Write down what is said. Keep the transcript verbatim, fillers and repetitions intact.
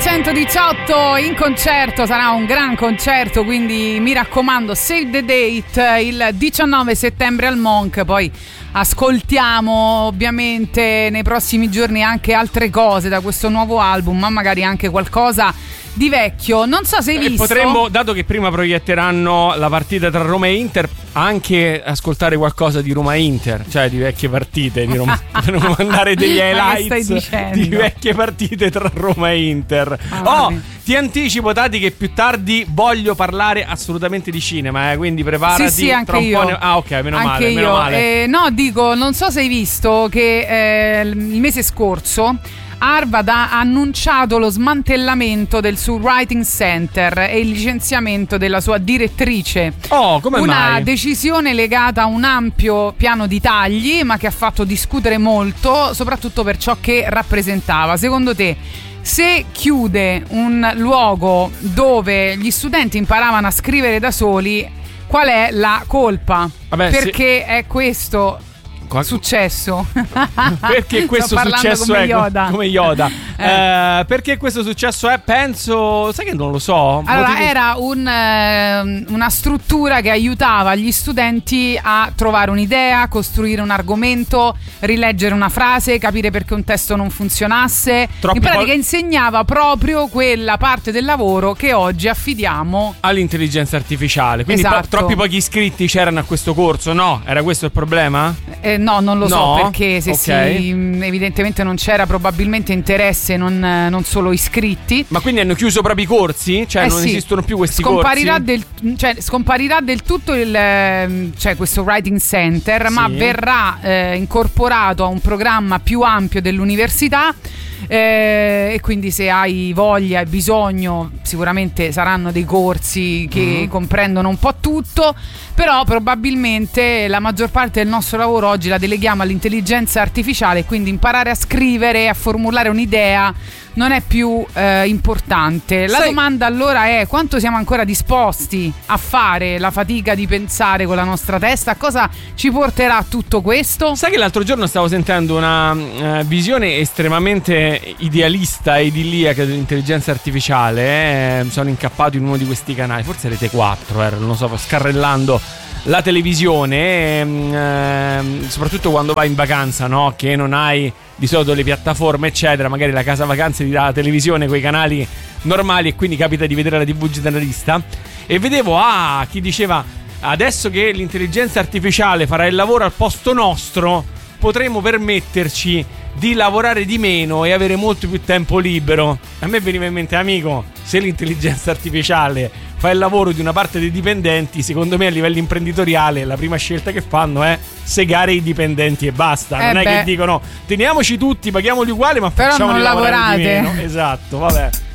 centodiciotto in concerto, sarà un gran concerto, quindi mi raccomando, save the date, il diciannove settembre al Monk. Poi ascoltiamo ovviamente nei prossimi giorni anche altre cose da questo nuovo album, ma magari anche qualcosa di vecchio. Non so se hai visto. E potremmo, dato che prima proietteranno la partita tra Roma e Inter, anche ascoltare qualcosa di Roma Inter, cioè di vecchie partite di Roma. Potremmo mandare degli highlights di vecchie partite tra Roma e Inter. Ah, oh, ti anticipo, Tati, che più tardi voglio parlare assolutamente di cinema, eh, quindi preparati. Sì, sì, anche tra un io. po' ne... Ah, ok, meno anche male, io. meno male. Eh, no, dico, non so se hai visto che eh, il mese scorso Harvard ha annunciato lo smantellamento del suo writing center e il licenziamento della sua direttrice. Oh, come Una mai? decisione legata a un ampio piano di tagli, ma che ha fatto discutere molto, soprattutto per ciò che rappresentava. Secondo te, se chiude un luogo dove gli studenti imparavano a scrivere da soli, qual è la colpa? Vabbè, Perché se... è questo successo. Perché questo successo come è Yoda. come Yoda eh. Eh, perché questo successo è, penso, sai che non lo so. Allora, Motivi... era un, eh, una struttura che aiutava gli studenti a trovare un'idea, costruire un argomento, rileggere una frase, capire perché un testo non funzionasse. Troppi in pratica po- insegnava proprio quella parte del lavoro che oggi affidiamo all'intelligenza artificiale. Quindi esatto. po- troppi pochi iscritti c'erano a questo corso, no? Era questo il problema? Eh, no, non lo no? so, perché se okay. si, evidentemente non c'era probabilmente interesse, non, non solo iscritti. Ma quindi hanno chiuso proprio i corsi? Cioè eh non sì. esistono più questi scomparirà corsi? Del, cioè, scomparirà del tutto il, cioè, questo writing center, sì. ma verrà eh, incorporato a un programma più ampio dell'università. Eh, e quindi se hai voglia e bisogno sicuramente saranno dei corsi che mm. comprendono un po' tutto, però probabilmente la maggior parte del nostro lavoro oggi la deleghiamo all'intelligenza artificiale, quindi imparare a scrivere, a formulare un'idea non è più eh, importante. La Sai... domanda allora è: quanto siamo ancora disposti a fare la fatica di pensare con la nostra testa? A cosa ci porterà tutto questo? Sai che l'altro giorno stavo sentendo una uh, visione estremamente idealista e idilliaca dell'intelligenza artificiale, eh? Sono incappato in uno di questi canali, forse Rete quattro, eh, non lo so, scarrellando la televisione, ehm, soprattutto quando vai in vacanza, no? Che non hai di solito le piattaforme eccetera, magari la casa vacanze ti dà la televisione con i canali normali e quindi capita di vedere la tivù generalista, e vedevo ah chi diceva adesso che l'intelligenza artificiale farà il lavoro al posto nostro potremo permetterci di lavorare di meno e avere molto più tempo libero. A me veniva in mente, amico, se l'intelligenza artificiale fa il lavoro di una parte dei dipendenti, secondo me a livello imprenditoriale la prima scelta che fanno è segare i dipendenti e basta. Eh non beh. è che dicono teniamoci tutti, paghiamoli uguali, ma però facciamoli non lavorare lavorate di meno. Esatto, vabbè.